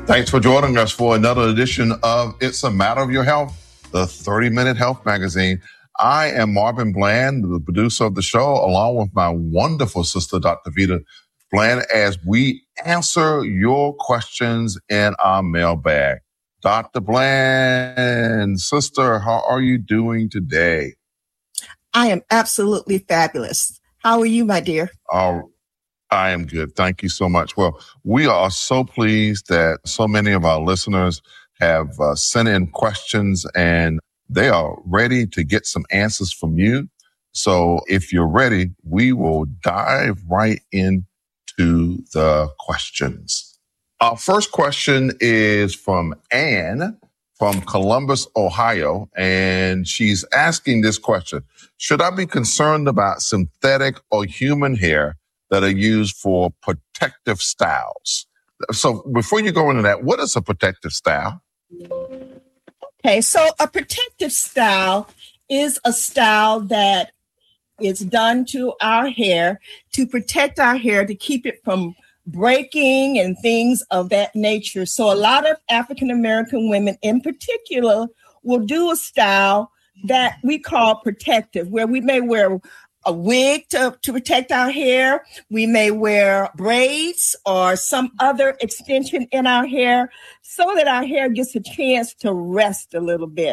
Thanks for joining us for another edition of It's a Matter of Your Health, the 30-minute health magazine. I am Marvin Bland, the producer of the show, along with my wonderful sister, Dr. Vita Bland, as we answer your questions in our mailbag. Dr. Bland, sister, how are you doing today? I am absolutely fabulous. How are you, my dear? I am good. Thank you so much. Well, we are so pleased that so many of our listeners have sent in questions and they are ready to get some answers from you. So if you're ready, we will dive right into the questions. Our first question is from Anne from Columbus, Ohio, and she's asking this question. Should I be concerned about synthetic or human hair that are used for protective styles? So before you go into that, what is a protective style? Okay, so a protective style is a style that is done to our hair to protect our hair, to keep it from breaking and things of that nature. So a lot of African American women in particular will do a style that we call protective, where we may wear a wig to protect our hair. We may wear braids or some other extension in our hair so that our hair gets a chance to rest a little bit.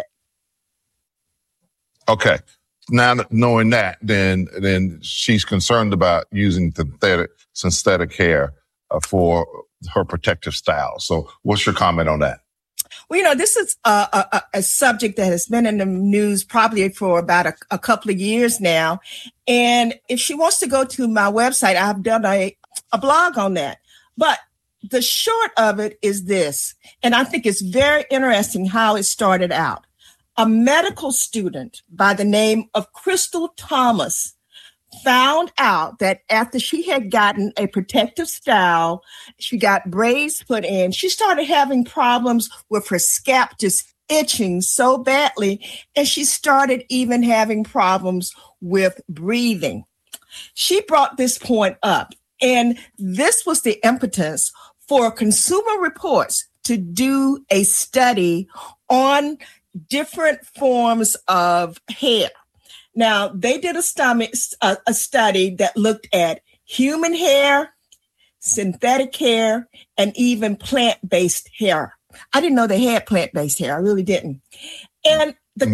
Okay. Now knowing that, then she's concerned about using synthetic hair for her protective style. So what's your comment on that? Well, this is a subject that has been in the news probably for about a couple of years now. And if she wants to go to my website, I've done a blog on that. But the short of it is this, and I think it's very interesting how it started out. A medical student by the name of Crystal Thomas found out that after she had gotten a protective style, she got braids put in, she started having problems with her scalp just itching so badly, and she started even having problems with breathing. She brought this point up, and this was the impetus for Consumer Reports to do a study on different forms of hair. Now, they did a study that looked at human hair, synthetic hair, and even plant-based hair. I didn't know they had plant-based hair. I really didn't. And the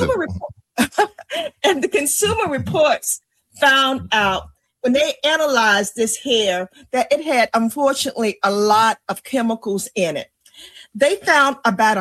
Consumer Reports found out when they analyzed this hair that it had, unfortunately, a lot of chemicals in it. They found about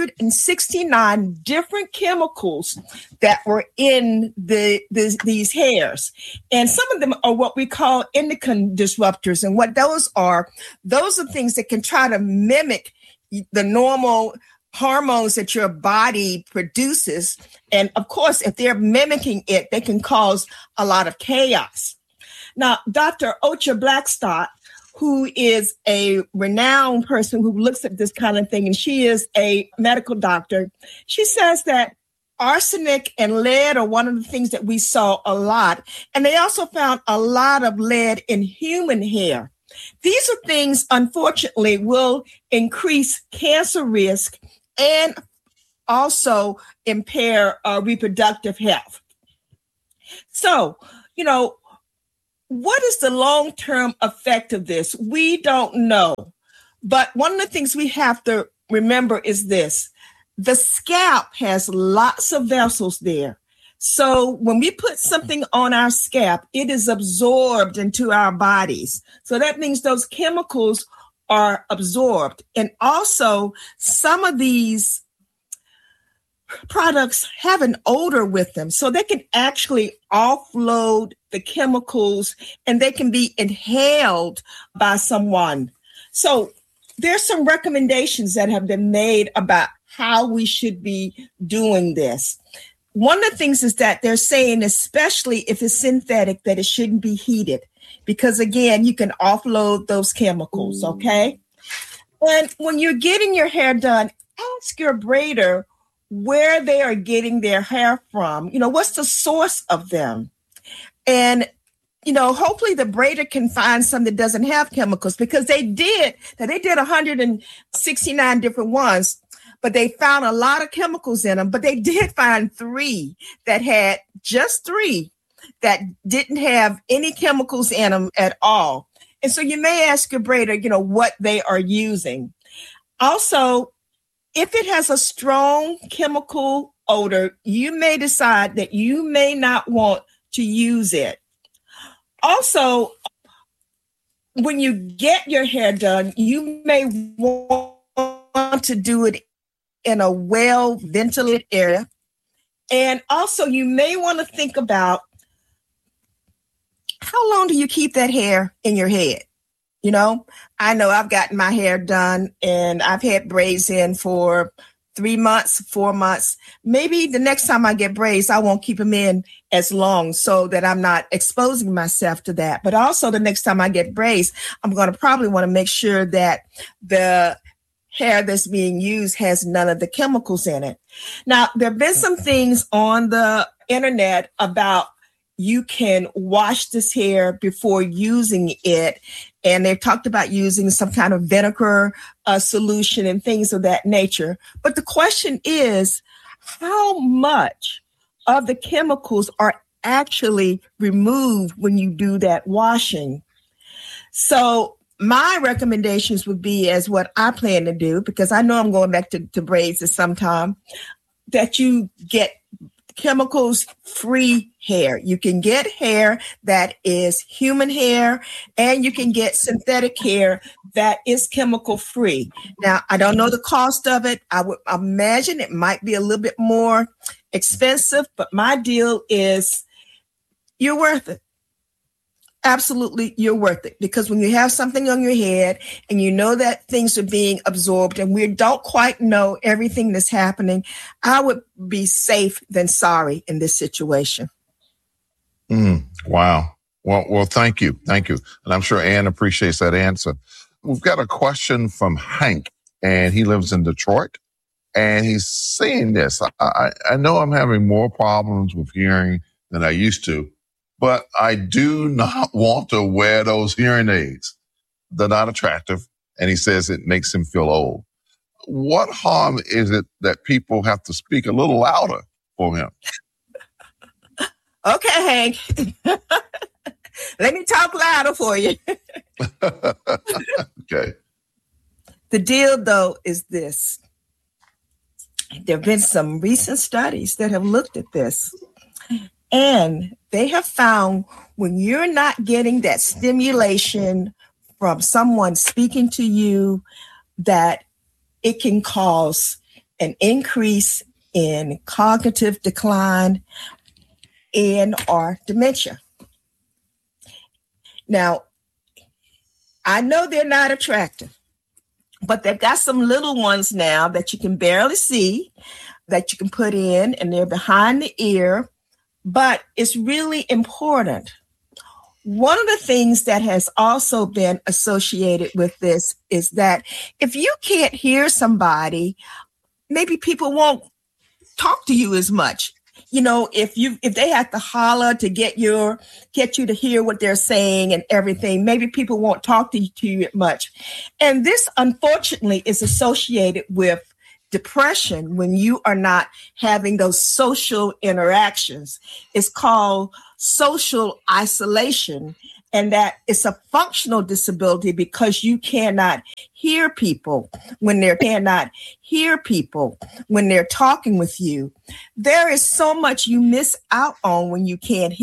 169 different chemicals that were in these hairs. And some of them are what we call endocrine disruptors. And what those are things that can try to mimic the normal hormones that your body produces. And of course, if they're mimicking it, they can cause a lot of chaos. Now, Dr. Ocha Blackstock, who is a renowned person who looks at this kind of thing, and she is a medical doctor, she says that arsenic and lead are one of the things that we saw a lot. And they also found a lot of lead in human hair. These are things, unfortunately, will increase cancer risk and also impair reproductive health. So, what is the long-term effect of this? We don't know. But one of the things we have to remember is this. The scalp has lots of vessels there. So when we put something on our scalp, it is absorbed into our bodies. So that means those chemicals are absorbed. And also, some of these products have an odor with them, so they can actually offload the chemicals and they can be inhaled by someone. So there's some recommendations that have been made about how we should be doing this. One of the things is that they're saying, especially if it's synthetic, that it shouldn't be heated because, again, you can offload those chemicals, okay? And when you're getting your hair done, ask your braider where they are getting their hair from. What's the source of them? And hopefully the braider can find some that doesn't have chemicals, because they did 169 different ones, but they found a lot of chemicals in them. But they did find three that didn't have any chemicals in them at all. And so you may ask your braider, what they are using. Also, if it has a strong chemical odor, you may decide that you may not want to use it. Also, when you get your hair done, you may want to do it in a well-ventilated area. And also, you may want to think about, how long do you keep that hair in your head? I know I've gotten my hair done and I've had braids in for 3 months, 4 months. Maybe the next time I get braids, I won't keep them in as long so that I'm not exposing myself to that. But also the next time I get braids, I'm going to probably want to make sure that the hair that's being used has none of the chemicals in it. Now, there have been some things on the internet about you can wash this hair before using it. And they've talked about using some kind of vinegar solution and things of that nature. But the question is, how much of the chemicals are actually removed when you do that washing? So my recommendations would be, as what I plan to do, because I know I'm going back to braids at some time, that you get chemicals free hair. You can get hair that is human hair, and you can get synthetic hair that is chemical free. Now, I don't know the cost of it. I would imagine it might be a little bit more expensive, but my deal is you're worth it. Absolutely, you're worth it, because when you have something on your head and you know that things are being absorbed and we don't quite know everything that's happening, I would be safe than sorry in this situation. Wow. Well, thank you. Thank you. And I'm sure Ann appreciates that answer. We've got a question from Hank, and he lives in Detroit, and he's saying this. I know I'm having more problems with hearing than I used to, but I do not want to wear those hearing aids. They're not attractive. And he says it makes him feel old. What harm is it that people have to speak a little louder for him? Okay, Hank. Let me talk louder for you. Okay. The deal, though, is this. There have been some recent studies that have looked at this. And they have found when you're not getting that stimulation from someone speaking to you, that it can cause an increase in cognitive decline and or dementia. Now, I know they're not attractive, but they've got some little ones now that you can barely see, that you can put in, and they're behind the ear. But it's really important. One of the things that has also been associated with this is that if you can't hear somebody, maybe people won't talk to you as much. If they have to holler to get you to hear what they're saying and everything, maybe people won't talk to you much. And this, unfortunately, is associated with depression when you are not having those social interactions. It's called social isolation, and that it's a functional disability because you cannot hear people when they're talking with you. There is so much you miss out on when you can't hear.